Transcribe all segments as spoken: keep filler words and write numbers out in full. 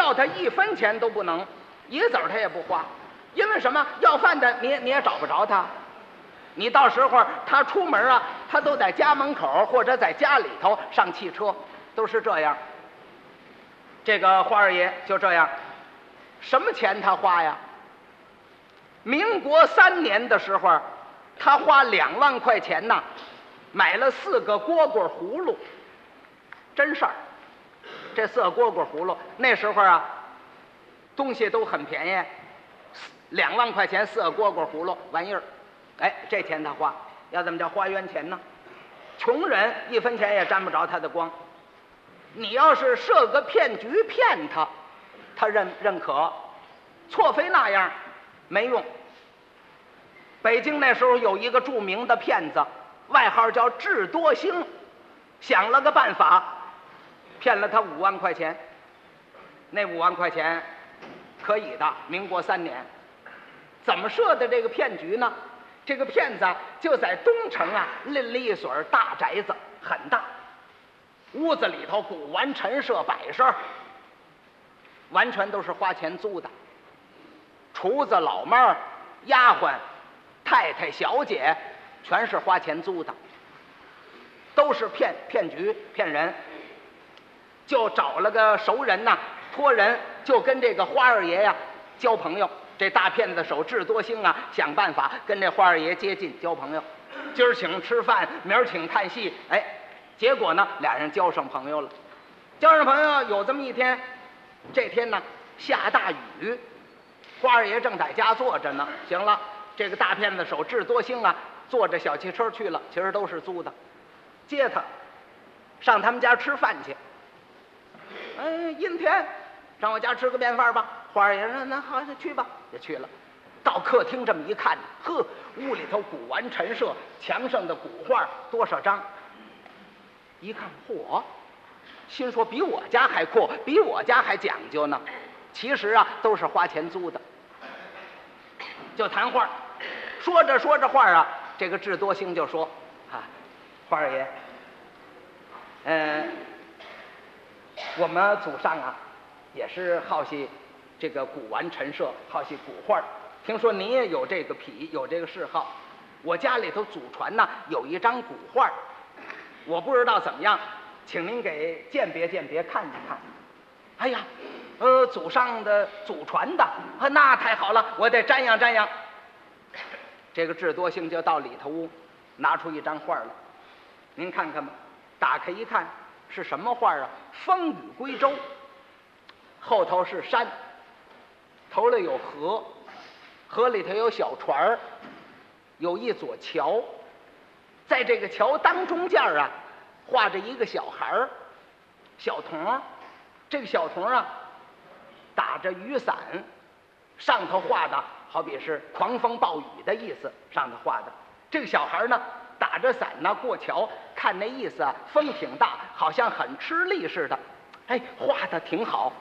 要他一分钱都不能，一子儿他也不花，因为什么？要饭的你也你也找不着他，你到时候他出门啊，他都在家门口或者在家里头上汽车，都是这样。这个花二爷就这样，什么钱他花呀？民国三年的时候，他花两万块钱呐，买了四个蝈蝈葫芦，真事儿。这四个蝈蝈葫芦那时候啊，东西都很便宜，两万块钱四个蝈蝈葫芦玩意儿，哎，这钱他花，要怎么叫花冤钱呢？穷人一分钱也沾不着他的光。你要是设个骗局骗他，他认认可，错非那样没用。北京那时候有一个著名的骗子，外号叫智多星，想了个办法，骗了他五万块钱。那五万块钱可以的，民国三年。怎么设的这个骗局呢？这个骗子就在东城啊拎了一所大宅子，很大，屋子里头古玩陈设摆设，完全都是花钱租的。厨子、老妹儿、丫鬟、太太、小姐，全是花钱租的，都是骗骗局骗人。就找了个熟人呐，托人就跟这个花二爷呀交朋友。这大骗子手智多星啊，想办法跟这花二爷接近交朋友。今儿请吃饭，明儿请看戏，哎，结果呢，俩人交上朋友了。交上朋友有这么一天，这天呢下大雨，花二爷正在家坐着呢。行了，这个大骗子手智多星啊，坐着小汽车去了，其实都是租的，接他上他们家吃饭去。哎，阴天，上我家吃个便饭吧。花二爷说：“那好，那去吧。”就去了。到客厅这么一看，呵，屋里头古玩陈设，墙上的古画多少张。一看，嚯，心说比我家还阔，比我家还讲究呢。其实啊，都是花钱租的。就谈话，说着说着话啊，这个智多星就说：“啊，花二爷，嗯、呃，我们祖上啊，也是好些这个古玩陈设，好些古画。听说您也有这个癖，有这个嗜好。我家里头祖传呢有一张古画，我不知道怎么样，请您给鉴别鉴别，看一看。哎呀，呃，祖上的祖传的啊，那太好了，我得瞻仰瞻仰。这个智多星就到里头屋，拿出一张画来，您看看吧。打开一看，是什么画啊？风雨归舟，后头是山，头里有河，河里头有小船儿，有一座桥，在这个桥当中间啊，画着一个小孩儿，小童。这个小童啊，打着雨伞，上头画的好比是狂风暴雨的意思，上头画的。这个小孩呢，打着伞呢过桥，看那意思啊，风挺大，好像很吃力似的。哎，画的挺好，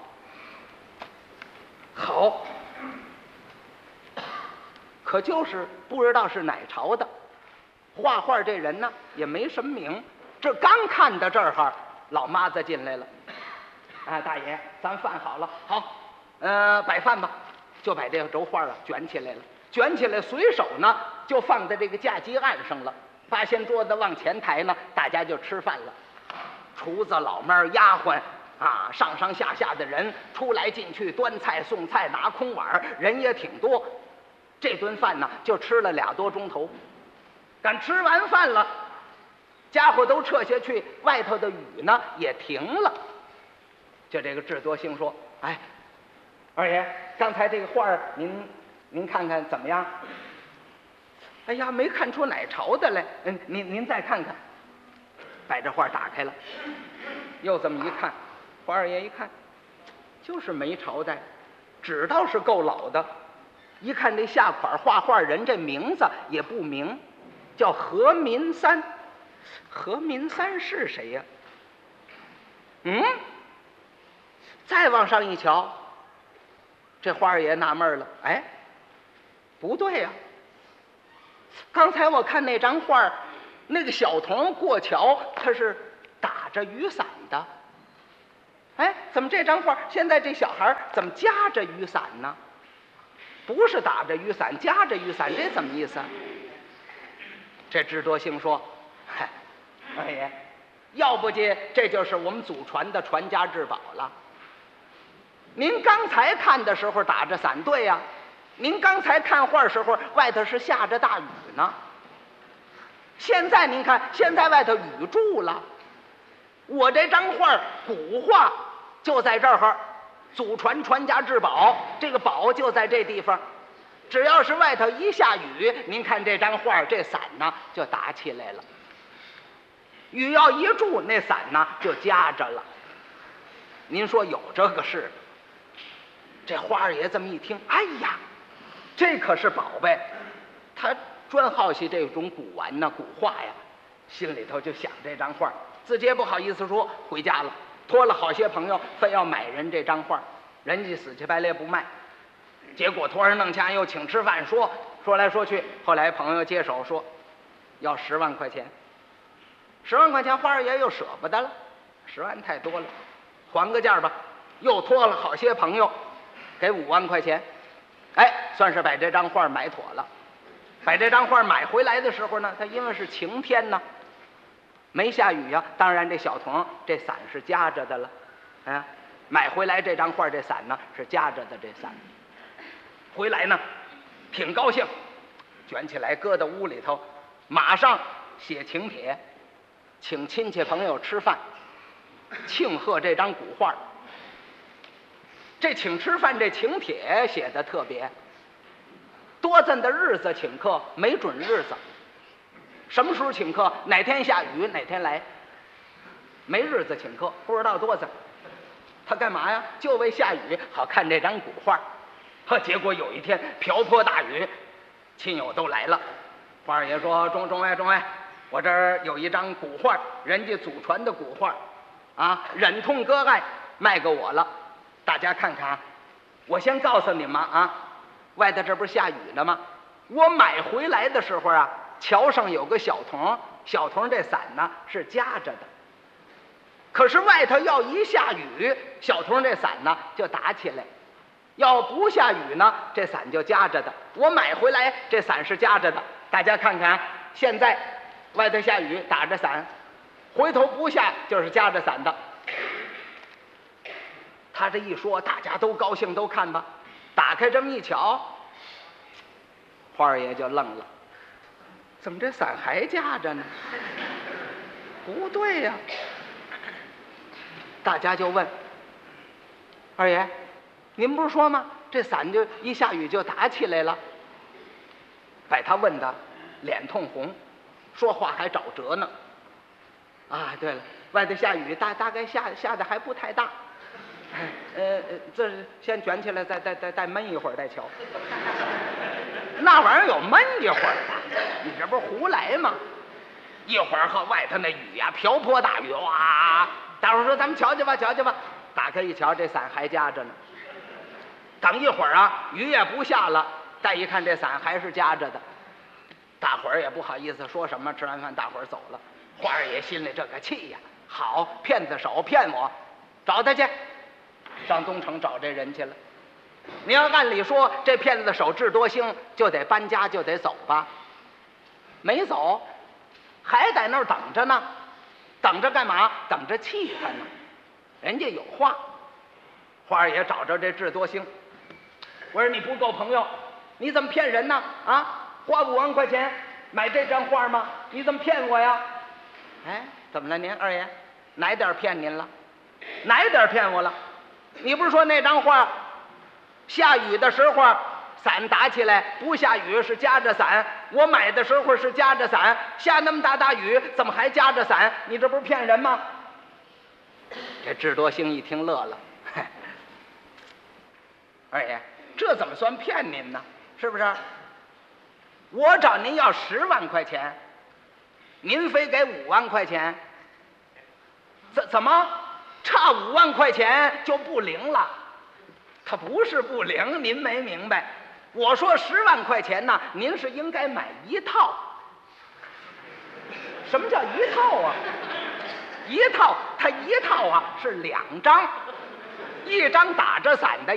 好，可就是不知道是哪朝的。画画这人呢也没什么名，这刚看到这儿哈，老妈子进来了。啊，大爷，咱饭好了，好，呃，摆饭吧，就把这个轴画啊卷起来了，卷起来，随手呢就放在这个架基案上了。八仙桌子往前抬呢，大家就吃饭了。厨子、老妹儿、丫鬟啊，上上下下的人出来进去，端菜送菜，拿空碗，人也挺多。这顿饭呢，就吃了俩多钟头。赶吃完饭了，家伙都撤下去，外头的雨呢也停了。就这个智多星说：“哎，二爷，刚才这个画儿，您您看看怎么样？”哎呀，没看出哪朝的来。嗯，您您再看看。把这画打开了，又这么一看，花二爷一看，就是没朝代，知道是够老的。一看这下款画画人这名字也不明，叫何民三。何民三是谁呀？嗯。再往上一瞧，这花二爷纳闷了，哎，不对呀、啊！刚才我看那张画，那个小童过桥，他是打着雨伞的。 哎，怎么这张画现在这小孩怎么夹着雨伞呢？不是打着雨伞，夹着雨伞，这怎么意思啊？这智多星说：“嗨，二爷，要不介这就是我们祖传的传家之宝了。您刚才看的时候打着伞，对呀、啊，您刚才看画时候外头是下着大雨呢。现在您看，现在外头雨住了。我这张画古画就在这儿，祖传传家之宝，这个宝就在这地方。只要是外头一下雨，您看这张画这伞呢就打起来了。雨要一住，那伞呢就夹着了。您说有这个事？这花儿爷这么一听，哎呀，这可是宝贝，他专好奇这种古玩呢、古画呀，心里头就想这张画，自己也不好意思说，回家了，托了好些朋友，非要买人这张画，人家死乞白赖不卖，结果托人弄钱又请吃饭，说说来说去，后来朋友接手说要十万块钱，十万块钱花儿爷又舍不得了，十万太多了，还个价吧，又托了好些朋友，给五万块钱，哎，算是把这张画买妥了。把这张画买回来的时候呢，它因为是晴天呢，没下雨呀、啊，当然这小童这伞是夹着的了，啊，买回来这张画这伞呢是夹着的，这伞回来呢挺高兴，卷起来搁到屋里头，马上写请帖，请亲戚朋友吃饭，庆贺这张古画。这请吃饭这请帖写的特别，多咱的日子请客，没准日子，什么时候请客，哪天下雨哪天来，没日子请客，不知道多咱。他干嘛呀？就为下雨好看这张古画。呵，结果有一天瓢泼大雨，亲友都来了。花二爷说：“中中尉中尉，我这儿有一张古画，人家祖传的古画，啊，忍痛割爱卖给我了，大家看看。我先告诉你们啊。”外头这不是下雨呢吗？我买回来的时候啊，桥上有个小童，小童这伞呢是夹着的。可是外头要一下雨，小童这伞呢就打起来；要不下雨呢，这伞就夹着的。我买回来这伞是夹着的，大家看看，现在外头下雨打着伞，回头不下就是夹着伞的。他这一说，大家都高兴，都看吧。打开这么一瞧，花二爷就愣了，怎么这伞还夹着呢？不对呀、啊！大家就问二爷，您不是说吗？这伞就一下雨就打起来了。把他问的脸通红，说话还找辙呢。啊，对了，外头下雨，大大概下下的还不太大。呃，这先卷起来，再再再再闷一会儿再瞧。那玩意儿有闷一会儿的，你这不是胡来吗？一会儿和外头那雨呀、啊，瓢泼大雨，哇！大伙说咱们瞧瞧吧，瞧瞧吧。打开一瞧，这伞还夹着呢。等一会儿啊，雨也不下了，再一看这伞还是夹着的。大伙儿也不好意思说什么，吃完饭大伙儿走了。花二爷心里这个气呀，好骗子手骗我，找他去。上东城找这人去了。你要按理说这骗子手智多星就得搬家就得走吧，没走，还在那儿等着呢。等着干嘛？等着气他呢。人家有话。花二爷找着这智多星，我说你不够朋友，你怎么骗人呢？啊，花五万块钱买这张画吗？你怎么骗我呀？哎，怎么了您二爷？哪点骗您了？哪点骗我了？你不是说那张画下雨的时候伞打起来，不下雨是夹着伞，我买的时候是夹着伞，下那么大大雨怎么还夹着伞？你这不是骗人吗？这智多星一听乐了，二爷，这怎么算骗您呢？是不是？我找您要十万块钱，您非给五万块钱，怎怎么差五万块钱就不灵了？它不是不灵，您没明白。我说十万块钱呢，您是应该买一套。什么叫一套啊？ 一套，它一套啊是两张，一张打着伞的，